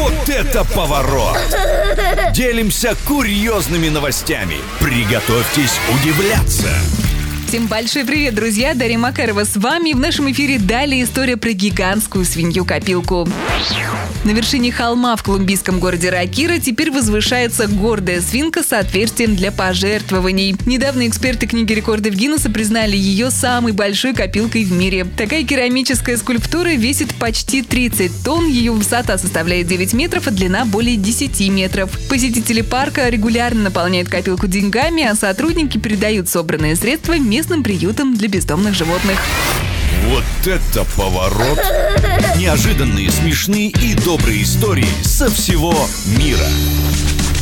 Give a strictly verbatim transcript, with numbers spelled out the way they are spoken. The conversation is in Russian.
Вот это поворот! Делимся курьезными новостями. Приготовьтесь удивляться. Всем большой привет, друзья! Дарья Макарова с вами. В нашем эфире далее история про гигантскую свинью-копилку. На вершине холма в колумбийском городе Ракира теперь возвышается гордая свинка с отверстием для пожертвований. Недавно эксперты книги рекордов Гиннесса признали ее самой большой копилкой в мире. Такая керамическая скульптура весит почти тридцать тонн, ее высота составляет девять метров, а длина более десяти метров. Посетители парка регулярно наполняют копилку деньгами, а сотрудники передают собранные средства местным приютам для бездомных животных. Вот это поворот! Неожиданные, смешные и добрые истории со всего мира.